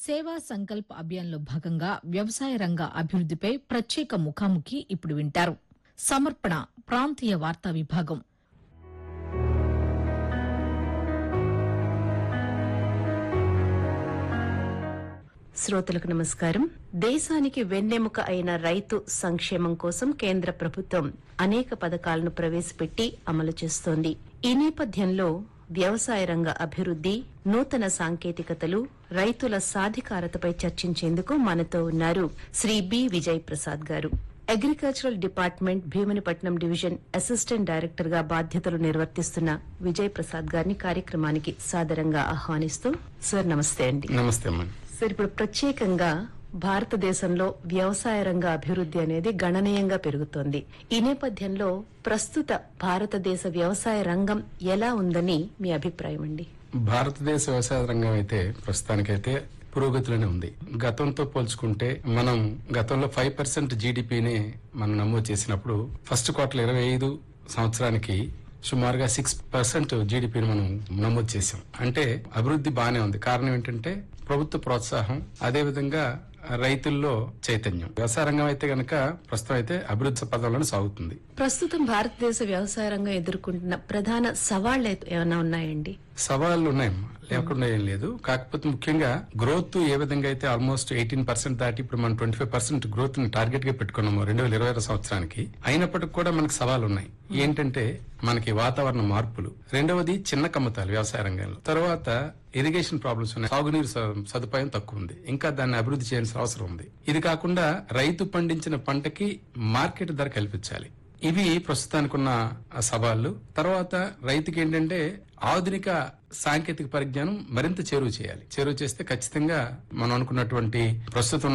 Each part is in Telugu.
సేవా సంకల్ప్ అభియాన్లో భాగంగా వ్యవసాయ రంగ అభివృద్దిపై ప్రత్యేక ముఖాముఖి ఇప్పుడు వింటారు. సమర్పణ ప్రాంతీయ వార్తా విభాగం. శ్రోతలకు నమస్కారం. దేశానికి వెన్నెముక అయిన రైతు సంక్షేమం కోసం కేంద్ర ప్రభుత్వం అనేక పథకాలను ప్రవేశపెట్టి అమలు చేస్తోంది. ఈ నేపథ్యంలో వ్యవసాయ రంగ అభివృద్ది, నూతన సాంకేతికతలు, రైతుల సాధికారతపై చర్చించేందుకు మనతో ఉన్నారు శ్రీ బి విజయ్ ప్రసాద్ గారు. Agricultural department Bheemunipatnam division assistant director గా బాధ్యతలు నిర్వర్తిస్తున్న విజయ్ ప్రసాద్ గారిని కార్యక్రమానికి సాదరంగా ఆహ్వానిస్తూ, సార్ నమస్తే అండి. నమస్తే అమ్మా. సార్, ఇప్పుడు ప్రత్యేకంగా భారతదేశంలో వ్యవసాయ రంగ అభివృద్ది అనేది గణనీయంగా పెరుగుతోంది. ఈ నేపథ్యంలో ప్రస్తుత భారతదేశ వ్యవసాయ రంగం ఎలా ఉందని మీ అభిప్రాయం అండి? భారతదేశ వ్యవసాయ రంగం అయితే ప్రస్తుతానికైతే పురోగతిలోనే ఉంది. గతంతో పోల్చుకుంటే మనం గతంలో 5% జీడీపీని మనం నమోదు చేసినప్పుడు ఫస్ట్ క్వార్టర్ 25 సంవత్సరానికి సుమారుగా 6% జీడీపీని మనం నమోదు చేశాం. అంటే అభివృద్ధి బానే ఉంది. కారణం ఏంటంటే ప్రభుత్వ ప్రోత్సాహం, అదేవిధంగా రైతుల్లో చైతన్యం. వ్యవసాయ రంగం అయితే గనక ప్రస్తుతం అయితే అభివృద్ధి పదంలో సాగుతుంది. ప్రస్తుతం భారతదేశ వ్యవసాయ రంగం ఎదుర్కొంటున్న ప్రధాన సవాళ్లు ఏమైనా ఉన్నాయండి? సవాళ్లు ఉన్నాయమ్మా, లేకుండా ఏం లేదు. కాకపోతే ముఖ్యంగా గ్రోత్ ఏ విధంగా అయితే ఆల్మోస్ట్ 18% దాటి ఇప్పుడు మనం 25% గ్రోత్ ని టార్గెట్ గా పెట్టుకున్నాము 2020 సంవత్సరానికి. అయినప్పటికీ కూడా మనకి సవాళ్లు ఉన్నాయి. ఏంటంటే మనకి వాతావరణ మార్పులు, రెండవది చిన్న కమ్మతాలు వ్యవసాయ రంగంలో, తర్వాత ఇరిగేషన్ ప్రాబ్లమ్స్ ఉన్నాయి, సాగునీరు సదుపాయం తక్కువ ఉంది, ఇంకా దాన్ని అభివృద్ధి చేయాల్సిన అవసరం ఉంది. ఇది కాకుండా రైతు పండించిన పంటకి మార్కెట్ ధర కల్పించాలి. ఇవి ప్రస్తుతానికి ఉన్న సవాళ్లు. తర్వాత రైతుకి ఏంటంటే ఆధునిక సాంకేతిక పరిజ్ఞానం మరింత చేరువ చేయాలి. చేరువ చేస్తే ఖచ్చితంగా మనం అనుకున్నటువంటి ప్రస్తుతం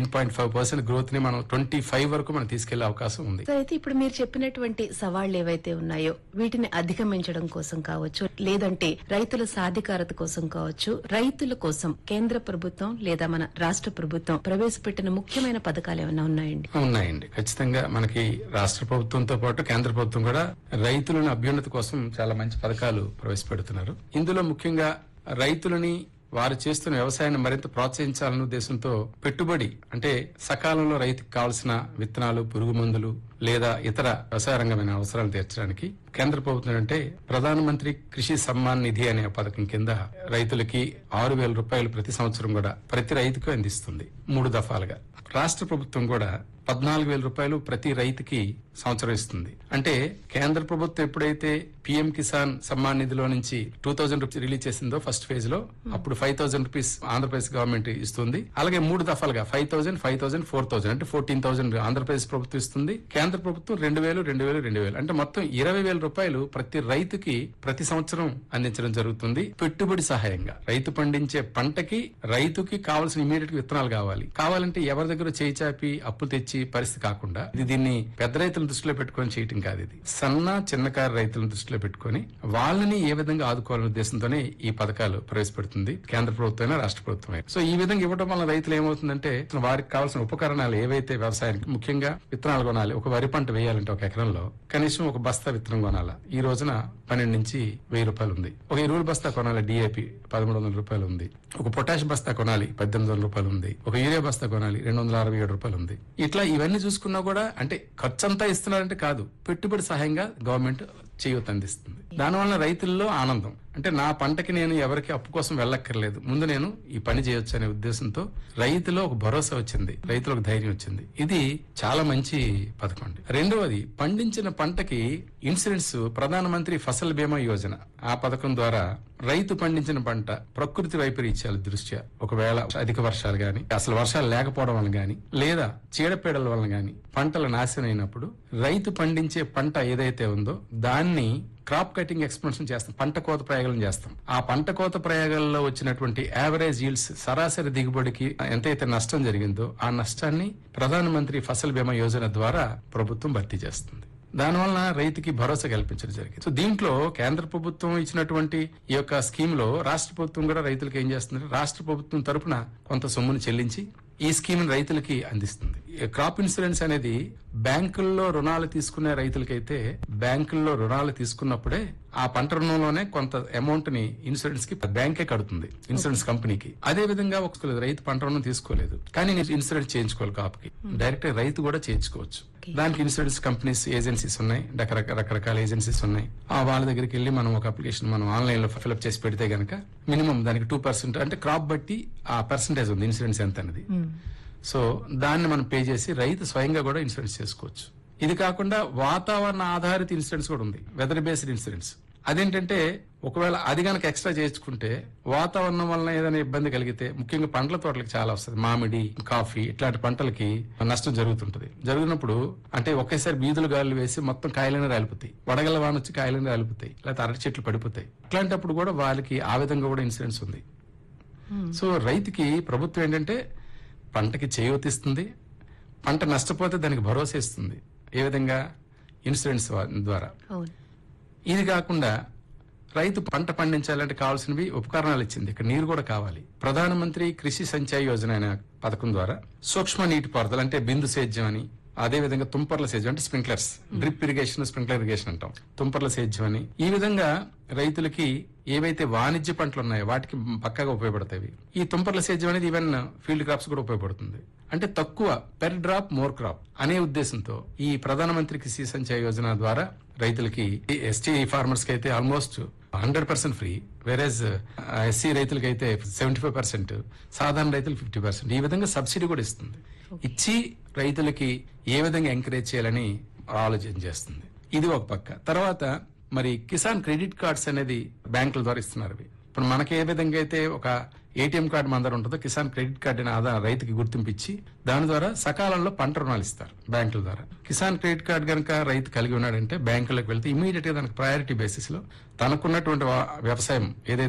18.5% గ్రోత్ ని మనం 25 వరకు మనం తీసుకెళ్లే అవకాశం ఉంది. అయితే ఇప్పుడు మీరు చెప్పినటువంటి సవాళ్లు ఏవైతే ఉన్నాయో వీటిని అధిగమించడం కోసం కావచ్చు, లేదంటే రైతుల సాధికారత కోసం కావచ్చు, రైతుల కోసం కేంద్ర ప్రభుత్వం లేదా మన రాష్ట్ర ప్రభుత్వం ప్రవేశపెట్టిన ముఖ్యమైన పథకాలు ఏమైనా ఉన్నాయండి? ఉన్నాయండి. ఖచ్చితంగా మనకి రాష్ట్ర ప్రభుత్వంతో పాటు కేంద్ర ప్రభుత్వం కూడా రైతులను అభ్యున్నతి కోసం చాలా మంచి పథకాలు ప్రవేశపెడుతున్నారు. ఇందులో ముఖ్యంగా రైతులని వారు చేస్తున్న వ్యవసాయాన్ని మరింత ప్రోత్సహించాలనే ఉద్దేశంతో పెట్టుబడి, అంటే సకాలంలో రైతుకు కావాల్సిన విత్తనాలు, పురుగు మందులు లేదా ఇతర వ్యవసాయ రంగమైన అవసరాలు తీర్చడానికి కేంద్ర ప్రభుత్వం అంటే ప్రధానమంత్రి కృషి సమ్మాన్ నిధి అనే పథకం కింద రైతులకి 6,000 రూపాయలు ప్రతి సంవత్సరం కూడా ప్రతి రైతుకు అందిస్తుంది 3 దఫాలుగా. రాష్ట్ర ప్రభుత్వం కూడా 14,000 రూపాయలు ప్రతి రైతుకి సంవత్సరం ఇస్తుంది. అంటే కేంద్ర ప్రభుత్వం ఎప్పుడైతే పీఎం కిసాన్ సమ్మాన్ నిధిలో నుంచి 2,000 రూపీస్ రిలీజ్ చేసిందో ఫస్ట్ ఫేజ్ లో, అప్పుడు 5,000 రూపీస్ ఆంధ్రప్రదేశ్ గవర్నమెంట్ ఇస్తుంది. అలాగే 3 దఫాలుగా 5,000, 5,000, 4,000 అంటే 14,000 ఆంధ్రప్రదేశ్ ప్రభుత్వం ఇస్తుంది. కేంద్ర ప్రభుత్వం 2,000, 2,000, 2,000 అంటే మొత్తం 20,000 రూపాయలు ప్రతి రైతుకి ప్రతి సంవత్సరం అందించడం జరుగుతుంది. పెట్టుబడి సహాయంగా రైతు పండించే పంటకి రైతుకి కావాల్సిన ఇమీడియట్ విత్తనాలు కావాలంటే ఎవరి దగ్గర చేయి చాపి అప్పు తెచ్చి పరిస్థితి కాకుండా, దీన్ని పెద్ద రైతులను దృష్టిలో పెట్టుకొని చేయటం కాదు. ఇది సన్న చిన్నకారు రైతులను దృష్టిలో పెట్టుకొని వాళ్ళని ఏ విధంగా ఆదుకోవాలనే ఉద్దేశంతోనే ఈ పథకాలు ప్రవేశపెడుతుంది కేంద్ర ప్రభుత్వమైనా రాష్ట్ర ప్రభుత్వమే. సో ఈ విధంగా ఇవ్వడం వల్ల రైతులు ఏమవుతుందంటే వారికి కావాల్సిన ఉపకరణాలు ఏవైతే వ్యవసాయానికి ముఖ్యంగా విత్తనాలు కొనాలి. ఒక వరి పంట వేయాలంటే ఒక ఎకరంలో కనీసం ఒక బస్తా విత్తనం కొనాలా. ఈ రోజున 12 నుంచి 1,000 రూపాయలు ఉంది. ఒక ఎరువుల బస్తా కొనాలి, DAP 1,300 రూపాయలు ఉంది. ఒక పొటాష్ బస్తా కొనాలి, 1,800 రూపాయలు ఉంది. ఒక యూరియా బస్తా కొనాలి, 267 రూపాయలు ఉంది. ఇట్లా ఇవన్నీ చూసుకున్నా కూడా అంటే ఖర్చంతా ఇస్తున్నారంటే కాదు, పెట్టుబడి సహాయంగా గవర్నమెంట్ చేయూత అందిస్తుంది. దానివల్ల రైతుల్లో ఆనందం, అంటే నా పంటకి నేను ఎవరికి అప్పు కోసం వెళ్ళక్కర్లేదు, ముందు నేను ఈ పని చేయొచ్చు అనే ఉద్దేశంతో రైతులో ఒక భరోసా వచ్చింది, రైతులకు ధైర్యం వచ్చింది. ఇది చాలా మంచి పథకం అండి. రెండవది, పండించిన పంటకి ఇన్సూరెన్స్, ప్రధానమంత్రి ఫసల్ బీమా యోజన. ఆ పథకం ద్వారా రైతు పండించిన పంట ప్రకృతి వైపరీత్యాల దృష్ట్యా, ఒకవేళ అధిక వర్షాలు గాని, అసలు వర్షాలు లేకపోవడం వల్ల గాని, లేదా చీడపీడల వల్ల గాని పంటలు నాశనం అయినప్పుడు రైతు పండించే పంట ఏదైతే ఉందో దాన్ని క్రాప్ కటింగ్ ఎక్స్పెన్షన్ చేస్తాం, పంట కోత ప్రయోగాలను చేస్తాం. ఆ పంట కోత ప్రయోగాల్లో వచ్చినటువంటి యావరేజ్ ఈల్డ్స్, సరాసరి దిగుబడికి ఎంతైతే నష్టం జరిగిందో ఆ నష్టాన్ని ప్రధానమంత్రి ఫసల్ బీమా యోజన ద్వారా ప్రభుత్వం భర్తీ చేస్తుంది. దానివల్ల రైతుకి భరోసా కల్పించడం జరిగింది. సో దీంట్లో కేంద్ర ప్రభుత్వం ఇచ్చినటువంటి ఈ యొక్క స్కీమ్ లో రాష్ట్ర ప్రభుత్వం కూడా రైతులకు ఏం చేస్తుంది, రాష్ట్ర ప్రభుత్వం తరపున కొంత సొమ్మును చెల్లించి ఈ స్కీమ్ రైతులకి అందిస్తుంది. క్రాప్ ఇన్సూరెన్స్ అనేది బ్యాంకుల్లో రుణాలు తీసుకునే రైతులకైతే బ్యాంకుల్లో రుణాలు తీసుకున్నప్పుడే ఆ పంట రుణంలోనే కొంత అమౌంట్ ని ఇన్సూరెన్స్ కి బ్యాంకే కడుతుంది, ఇన్సూరెన్స్ కంపెనీకి. అదే విధంగా ఒక రైతు పంట రుణం తీసుకోలేదు కానీ ఇన్సూరెన్స్ చేయించుకోవాలి కాపుకి, డైరెక్ట్ రైతు కూడా చేయించుకోవచ్చు. దానికి ఇన్సూరెన్స్ కంపెనీస్ ఏజెన్సీస్ ఉన్నాయి, రకరకాల ఏజెన్సీస్ ఉన్నాయి. వాళ్ళ దగ్గరికి వెళ్ళి మనం ఒక అప్లికేషన్ మనం ఆన్లైన్ లో ఫిల్అప్ చేసి పెడితే గనక మినిమం దానికి 2% అంటే క్రాప్ బట్టి ఆ పర్సంటేజ్ ఉంది ఇన్సూరెన్స్ ఎంత అనేది. సో దాన్ని మనం పే చేసి రైతు స్వయంగా కూడా ఇన్సూరెన్స్ చేసుకోవచ్చు. ఇది కాకుండా వాతావరణ ఆధారిత ఇన్సూరెన్స్ కూడా ఉంది, వెదర్ బేస్డ్ ఇన్సూరెన్స్. అదేంటంటే ఒకవేళ అది గనక ఎక్స్ట్రా చేయించుకుంటే వాతావరణం వలన ఏదైనా ఇబ్బంది కలిగితే, ముఖ్యంగా పండ్ల తోటలకు చాలా వస్తుంది, మామిడి, కాఫీ ఇట్లాంటి పంటలకి నష్టం జరుగుతుంటది. జరిగినప్పుడు అంటే ఒకేసారి బీదులు గాలులు వేసి మొత్తం కాయలనే రాలిపోతాయి, వడగల వాన వచ్చి కాయలనే రాలిపోతాయి, లేకపోతే అరటి చెట్లు పడిపోతాయి. ఇట్లాంటప్పుడు కూడా వాళ్ళకి ఆ విధంగా కూడా ఇన్సూరెన్స్ ఉంది. సో రైతుకి ప్రభుత్వం ఏంటంటే పంటకి చేయూతిస్తుంది, పంట నష్టపోతే దానికి భరోసా ఇస్తుంది. ఏ విధంగా? ఇన్సూరెన్స్ ద్వారా. ఇది కాకుండా రైతు పంట పండించాలంటే కావాల్సినవి ఉపకరణాలు ఇచ్చింది. ఇక్కడ నీరు కూడా కావాలి. ప్రధానమంత్రి కృషి సంచయ్ యోజన అనే పథకం ద్వారా సూక్ష్మ నీటిపారుదల అంటే బిందు సేద్యం అని, అదే విధంగా తుంపర్ల సేద్యం అంటే sprinklers, drip irrigation, sprinkler irrigation అంటాం, తుంపర్ల సేద్యం అని. ఈ విధంగా రైతులకి ఏవైతే వాణిజ్య పంటలు ఉన్నాయో వాటికి పక్కాగా ఉపయోగపడతాయి. ఈ తుంపర్ల సేద్యం అనేది ఈవెన్ ఫీల్డ్ క్రాప్స్ కూడా ఉపయోగపడుతుంది. అంటే తక్కువ, పెర్ డ్రాప్ మోర్ క్రాప్ అనే ఉద్దేశంతో ఈ ప్రధానమంత్రి కృషి సంచయ్ యోజన ద్వారా రైతులకి, ఎస్టీ ఫార్మర్స్ కి అయితే ఆల్మోస్ట్ 100% ఫ్రీ, వేరేజ్ ఎస్సీ రైతులకి అయితే 75%, సాధారణ రైతులు 50%. ఈ విధంగా సబ్సిడీ కూడా ఇస్తుంది. ఇచ్చి రైతులకి ఏ విధంగా ఎంకరేజ్ చేయాలని ఆలోచన చేస్తుంది. ఇది ఒక పక్క. తర్వాత మరి కిసాన్ క్రెడిట్ కార్డ్స్ అనేది బ్యాంకుల ద్వారా ఇస్తున్నారు. ఇప్పుడు మనకి ఏ విధంగా అయితే ఒక ఏటీఎం కార్డు మన దగ్గర ఉంటుందో, కిసాన్ క్రెడిట్ కార్డు అనే ఆధార రైతుకి గుర్తింపించి దాని ద్వారా సకాలంలో పంట రుణాలు ఇస్తారు బ్యాంకుల ద్వారా. కిసాన్ క్రెడిట్ కార్డు కనుక రైతు కలిగి ఉన్నాడంటే బ్యాంకులకు వెళ్తే ఇమీడియట్ గా దానికి ప్రయారిటీ బేసిస్ లో తనకున్నటువంటి వ్యవసాయం ఏదైతే